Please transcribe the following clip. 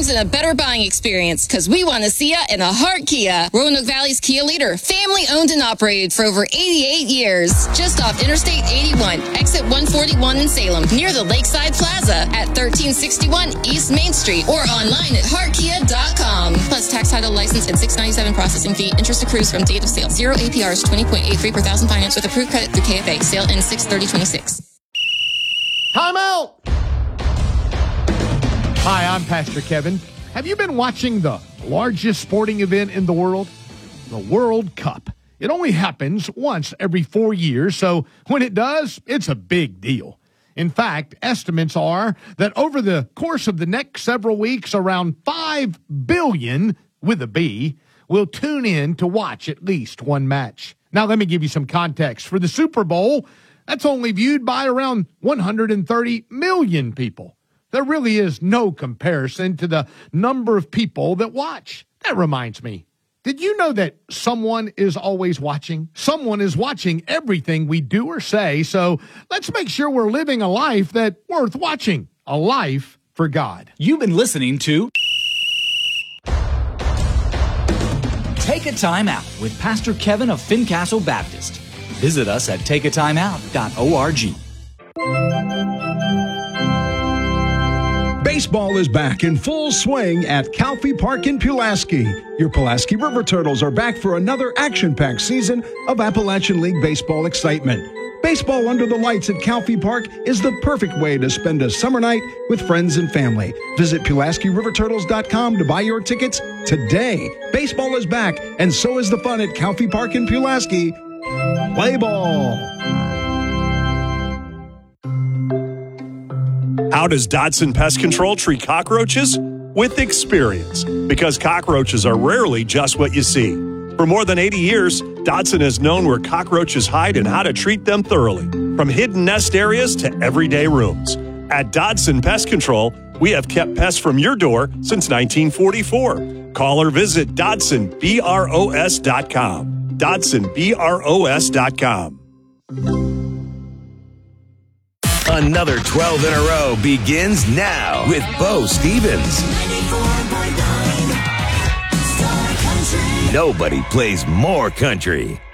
savings and a better buying experience, because we want to see you in a Hart Kia. Roanoke Valley's Kia leader, family owned and operated for over 88 years. Just off Interstate 81, exit 141 in Salem, near the Lakeside Plaza at 1361 East Main Street, or online at heartkia.com. Plus tax, title, license, and $6.97 processing fee. Interest accrues from date of sale. 0 APRs, 20.83 per thousand finance with approved credit through KFA. Sale ends 6/30/26. Time out! Hi, I'm Pastor Kevin. Have you been watching the largest sporting event in the world? The World Cup. It only happens once every 4 years, so when it does, it's a big deal. In fact, estimates are that over the course of the next several weeks, around 5 billion, with a B, will tune in to watch at least one match. Now, let me give you some context. For the Super Bowl, that's only viewed by around 130 million people. There really is no comparison to the number of people that watch. That reminds me, did you know that someone is always watching? Someone is watching everything we do or say, so let's make sure we're living a life that's worth watching, a life for God. You've been listening to Take a Time Out with Pastor Kevin of Fincastle Baptist. Visit us at takeatimeout.org. Baseball is back in full swing at Calfee Park in Pulaski. Your Pulaski River Turtles are back for another action-packed season of Appalachian League baseball excitement. Baseball under the lights at Calfee Park is the perfect way to spend a summer night with friends and family. Visit PulaskiRiverTurtles.com to buy your tickets today. Baseball is back, and so is the fun at Calfee Park in Pulaski. Play ball! How does Dodson Pest Control treat cockroaches? With experience, because cockroaches are rarely just what you see. For more than 80 years, Dodson has known where cockroaches hide and how to treat them thoroughly, from hidden nest areas to everyday rooms. At Dodson Pest Control, we have kept pests from your door since 1944. Call or visit DodsonBROS.com. DodsonBROS.com. Another 12 in a row begins now with Bo Stevens. Nobody plays more country.